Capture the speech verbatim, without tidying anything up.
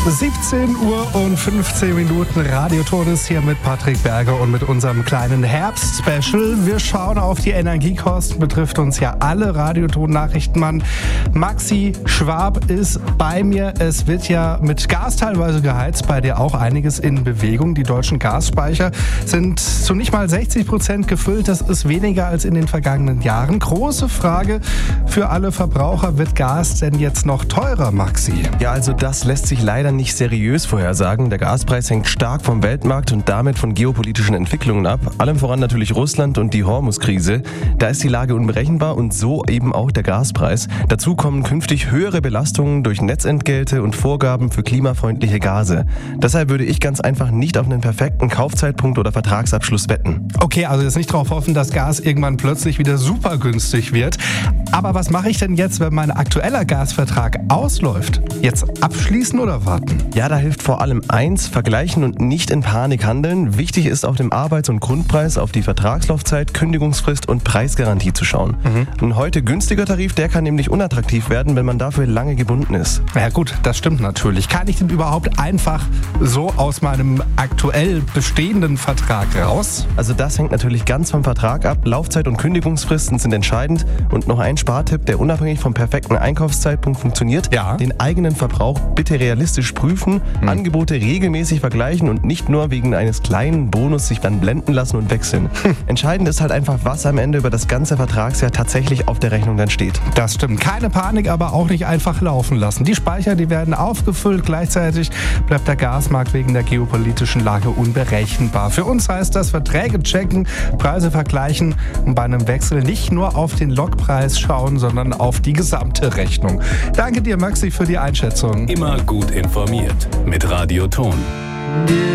siebzehn Uhr und fünfzehn Minuten Radioton ist hier mit Patrick Berger und mit unserem kleinen Herbst-Special. Wir schauen auf die Energiekosten, betrifft uns ja alle. Radioton-Nachrichtenmann Maxi Schwab ist bei mir. Es wird ja mit Gas teilweise geheizt, bei dir auch einiges in Bewegung. Die deutschen Gasspeicher sind zu nicht mal sechzig Prozent gefüllt. Das ist weniger als in den vergangenen Jahren. Große Frage für alle Verbraucher: Wird Gas denn jetzt noch teurer, Maxi? Ja, also das lässt sich leider nicht seriös vorhersagen. Der Gaspreis hängt stark vom Weltmarkt und damit von geopolitischen Entwicklungen ab. Allem voran natürlich Russland und die Hormuz-Krise. Da ist die Lage unberechenbar und so eben auch der Gaspreis. Dazu kommen künftig höhere Belastungen durch Netzentgelte und Vorgaben für klimafreundliche Gase. Deshalb würde ich ganz einfach nicht auf einen perfekten Kaufzeitpunkt oder Vertragsabschluss wetten. Okay, also jetzt nicht darauf hoffen, dass Gas irgendwann plötzlich wieder super günstig wird. Aber was mache ich denn jetzt, wenn mein aktueller Gasvertrag ausläuft? Jetzt abschließen oder warten? Ja, da hilft vor allem eins: vergleichen und nicht in Panik handeln. Wichtig ist, auf dem Arbeits- und Grundpreis, auf die Vertragslaufzeit, Kündigungsfrist und Preisgarantie zu schauen. Mhm. Ein heute günstiger Tarif, der kann nämlich unattraktiv werden, wenn man dafür lange gebunden ist. Ja gut, das stimmt natürlich. Kann ich denn überhaupt einfach so aus meinem aktuell bestehenden Vertrag raus? Also das hängt natürlich ganz vom Vertrag ab. Laufzeit und Kündigungsfristen sind entscheidend. Und noch ein Spartipp, der unabhängig vom perfekten Einkaufszeitpunkt funktioniert: Ja. Den eigenen Verbrauch bitte realistisch prüfen, hm. Angebote regelmäßig vergleichen und nicht nur wegen eines kleinen Bonus sich dann blenden lassen und wechseln. Hm. Entscheidend ist halt einfach, was am Ende über das ganze Vertragsjahr tatsächlich auf der Rechnung dann steht. Das stimmt. Keine Panik, aber auch nicht einfach laufen lassen. Die Speicher, die werden aufgefüllt. Gleichzeitig bleibt der Gasmarkt wegen der geopolitischen Lage unberechenbar. Für uns heißt das: Verträge checken, Preise vergleichen und bei einem Wechsel nicht nur auf den Lokpreis schauen, sondern auf die gesamte Rechnung. Danke dir, Maxi, für die Einschätzung. Immer gut informiert mit Radioton.